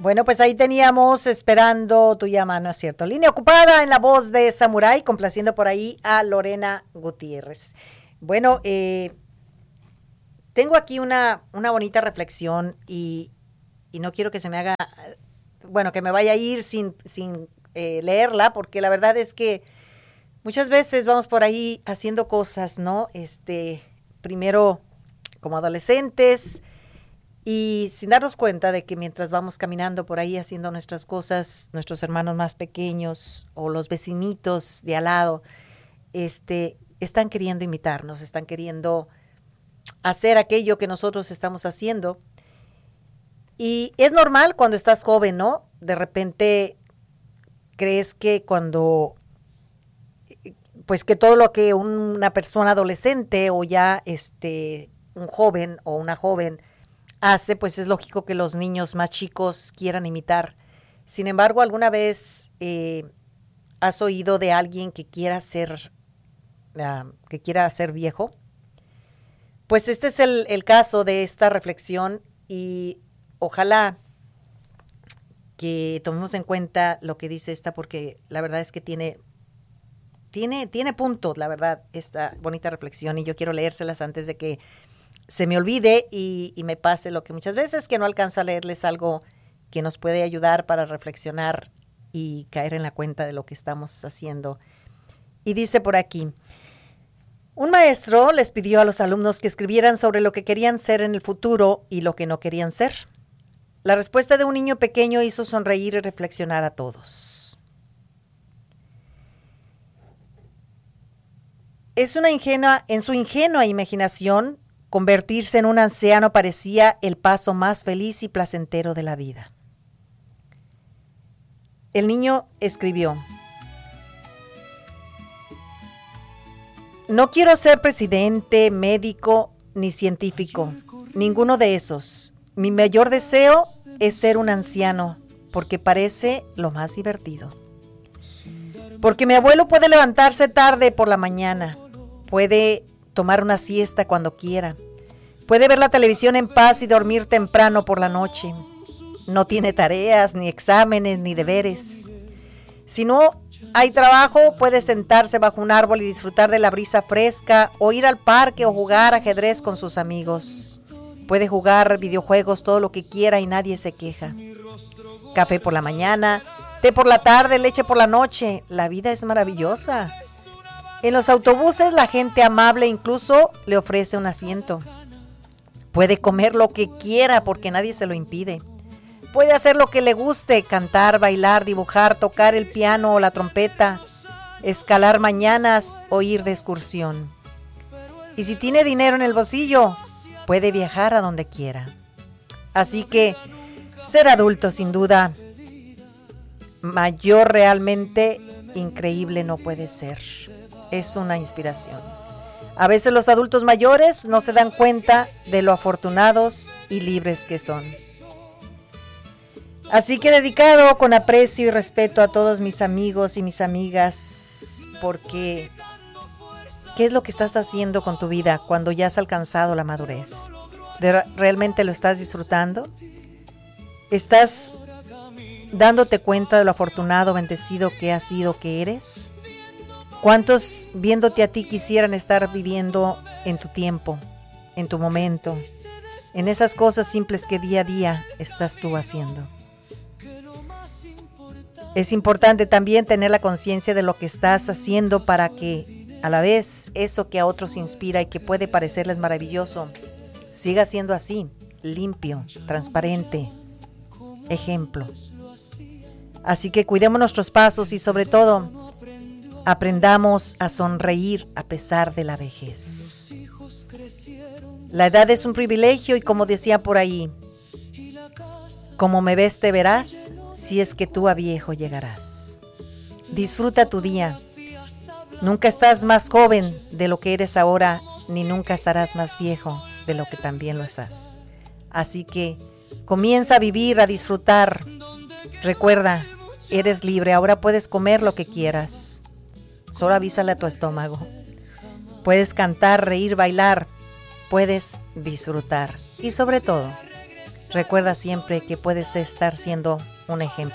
Bueno, pues ahí teníamos esperando tu llamada, ¿no es cierto? Línea ocupada en la voz de Samurai, complaciendo por ahí a Lorena Gutiérrez. Bueno, tengo aquí una bonita reflexión y no quiero que se me haga, bueno, que me vaya a ir sin leerla, porque la verdad es que muchas veces vamos por ahí haciendo cosas, ¿no? Primero como adolescentes, y sin darnos cuenta de que mientras vamos caminando por ahí haciendo nuestras cosas, nuestros hermanos más pequeños o los vecinitos de al lado, están queriendo imitarnos, están queriendo hacer aquello que nosotros estamos haciendo. Y es normal cuando estás joven, ¿no? De repente crees que pues que todo lo que una persona adolescente o ya un joven o una joven hace, pues es lógico que los niños más chicos quieran imitar. Sin embargo, ¿alguna vez has oído de alguien que quiera ser viejo? Pues este es el caso de esta reflexión y ojalá que tomemos en cuenta lo que dice esta, porque la verdad es que tiene punto, la verdad, esta bonita reflexión, y yo quiero leérselas antes de que se me olvide y me pase lo que muchas veces, que no alcanzo a leerles algo que nos puede ayudar para reflexionar y caer en la cuenta de lo que estamos haciendo. Y dice por aquí: un maestro les pidió a los alumnos que escribieran sobre lo que querían ser en el futuro y lo que no querían ser. La respuesta de un niño pequeño hizo sonreír y reflexionar a todos. En su ingenua imaginación, convertirse en un anciano parecía el paso más feliz y placentero de la vida. El niño escribió: no quiero ser presidente, médico, ni científico, ninguno de esos. Mi mayor deseo es ser un anciano, porque parece lo más divertido. Porque mi abuelo puede levantarse tarde por la mañana, puede tomar una siesta cuando quiera, puede ver la televisión en paz y dormir temprano por la noche. No tiene tareas, ni exámenes, ni deberes. Si no hay trabajo, puede sentarse bajo un árbol y disfrutar de la brisa fresca, o ir al parque o jugar ajedrez con sus amigos. Puede jugar videojuegos todo lo que quiera y nadie se queja. Café por la mañana, té por la tarde, leche por la noche. La vida es maravillosa. En los autobuses la gente amable incluso le ofrece un asiento. Puede comer lo que quiera porque nadie se lo impide. Puede hacer lo que le guste: cantar, bailar, dibujar, tocar el piano o la trompeta, escalar mañanas o ir de excursión. Y si tiene dinero en el bolsillo, puede viajar a donde quiera. Así que ser adulto, sin duda, mayor, realmente increíble no puede ser. Es una inspiración. A veces los adultos mayores no se dan cuenta de lo afortunados y libres que son. Así que dedicado con aprecio y respeto a todos mis amigos y mis amigas, porque ¿qué es lo que estás haciendo con tu vida cuando ya has alcanzado la madurez? ¿Realmente lo estás disfrutando? ¿Estás dándote cuenta de lo afortunado, bendecido que has sido, que eres? ¿Cuántos viéndote a ti quisieran estar viviendo en tu tiempo, en tu momento, en esas cosas simples que día a día estás tú haciendo? Es importante también tener la conciencia de lo que estás haciendo para que a la vez eso que a otros inspira y que puede parecerles maravilloso siga siendo así, limpio, transparente, ejemplo. Así que cuidemos nuestros pasos y sobre todo aprendamos a sonreír a pesar de la vejez. La edad es un privilegio y, como decía por ahí, como me ves te verás, si es que tú a viejo llegarás. Disfruta tu día. Nunca estás más joven de lo que eres ahora, ni nunca estarás más viejo de lo que también lo estás. Así que comienza a vivir, a disfrutar. Recuerda, eres libre, ahora puedes comer lo que quieras. Solo avísale a tu estómago. Puedes cantar, reír, bailar. Puedes disfrutar. Y sobre todo, Recuerda siempre que puedes estar siendo un ejemplo.